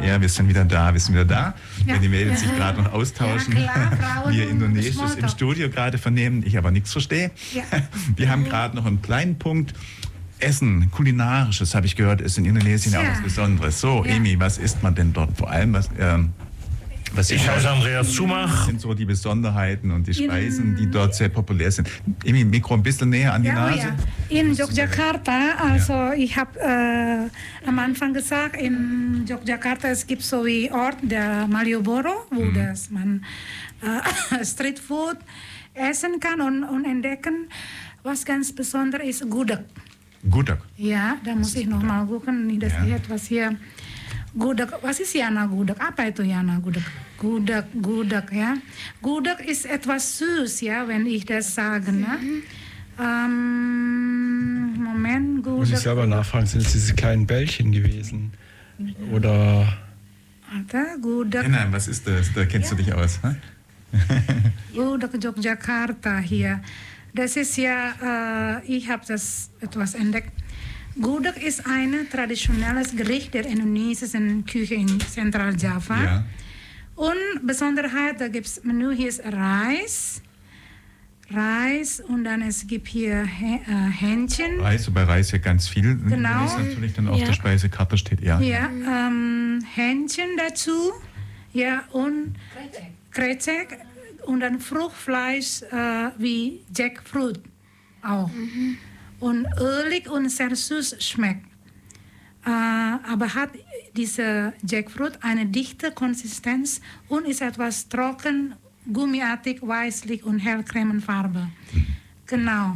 Ja, wir sind wieder da. Ja. Wenn die Mädels sich gerade noch austauschen, wir Indonesisch im Studio gerade vernehmen, ich aber nichts verstehe. Ja. Wir haben gerade noch einen kleinen Punkt. Essen, kulinarisches, habe ich gehört, ist in Indonesien auch was Besonderes. So, Emi, was isst man denn dort? Vor allem, was Ich heiße Andreas Zumach. sind so die Besonderheiten und die Speisen, die dort sehr populär sind. Emi, Mikro ein bisschen näher an die Nase. In Yogyakarta, also ich habe am Anfang gesagt, in Yogyakarta es gibt so wie Ort der Malioboro, wo man Streetfood essen kann und entdecken. Was ganz besonders ist Gudeg. Gudeg. Ja, da muss ich noch mal gucken, nicht dass ich etwas hier. Gudeg, was ist Jana Gudeg? Apa itu Jana Gudeg? Gudeg, ja. Gudeg ist etwas süß, ja, wenn ich das sage, ne? Moment, Gudeg. Muss ich selber nachfragen, sind es diese kleinen Bällchen gewesen? Oder... Warte, Gudeg. Nein, was ist das? Da kennst du dich aus. Hä? Gudeg Yogyakarta hier. Das ist ja, ich habe das etwas entdeckt. Gudeg ist ein traditionelles Gericht der indonesischen Küche in Zentraljava. Ja. Und Besonderheit, da gibt es Menü, hier ist Reis und dann es gibt hier Hähnchen. Reis, bei Reis ja ganz viel. Genau. Das natürlich dann auf der Speisekarte steht. Ja. Ja, Hähnchen dazu. Ja, und Krecek. Und dann Fruchtfleisch wie Jackfruit auch. Und ölig und sehr süß schmeckt. Aber hat diese Jackfruit eine dichte Konsistenz und ist etwas trocken, gummiartig, weißlich und hellcremenfarbe. Genau.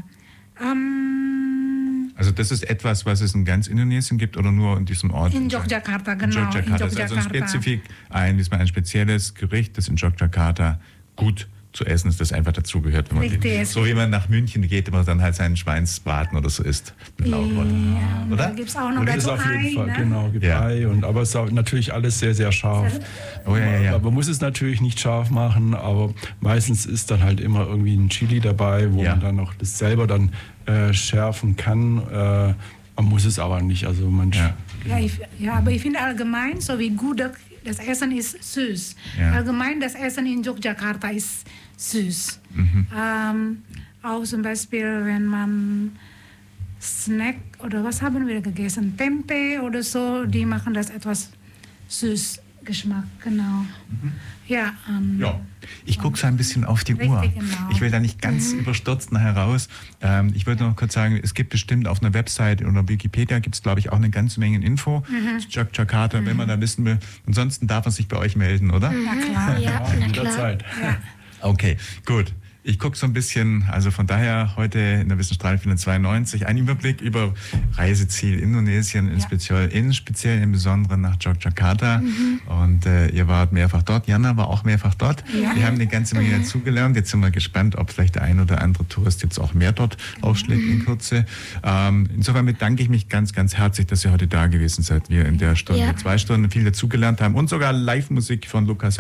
Also das ist etwas, was es in ganz Indonesien gibt oder nur in diesem Ort? In Yogyakarta, genau. In Yogyakarta. Das ist also ein spezielles Gericht, das in Yogyakarta gut zu essen ist, das einfach dazugehört. So wie man nach München geht, wenn man dann halt seinen Schweinsbraten oder so isst. Mit Lautrott. Ja, oder? Da gibt es auch noch Das ist auf jeden Fall, ne? genau, gibt Ei. Aber es ist auch natürlich alles sehr, sehr scharf. Oh, ja. Man muss es natürlich nicht scharf machen, aber meistens ist dann halt immer irgendwie ein Chili dabei, wo man dann auch das selber dann schärfen kann. Man muss es aber nicht. Also aber ich finde allgemein, so wie Gudeg, das Essen ist süß. Ja. Allgemein, das Essen in Yogyakarta ist süß. Auch zum Beispiel, wenn man Snack oder was haben wir gegessen? Tempe oder so, die machen das etwas süß Geschmack, genau. Ja. Ich gucke so ein bisschen auf die Uhr. Genau. Ich will da nicht ganz überstürzt nachher raus. Ich wollte noch kurz sagen, es gibt bestimmt auf einer Website oder Wikipedia gibt es, glaube ich, auch eine ganze Menge Info zu Yogyakarta, wenn man da wissen will. Ansonsten darf man sich bei euch melden, oder? Na klar. Jederzeit. Ja. Okay, gut. Ich gucke so ein bisschen, also von daher heute in der Wissensstrahlstunde 92 ein Überblick über Reiseziel Indonesien, speziell im Besonderen nach Yogyakarta. Und ihr wart mehrfach dort. Jana war auch mehrfach dort. Ja. Wir haben eine ganze Menge dazugelernt. Jetzt sind wir gespannt, ob vielleicht der ein oder andere Tourist jetzt auch mehr dort aufschlägt in Kürze. Insofern bedanke ich mich ganz, ganz herzlich, dass ihr heute da gewesen seid. Wir in der Stunde, 2 Stunden viel dazugelernt haben und sogar Live-Musik von Lukas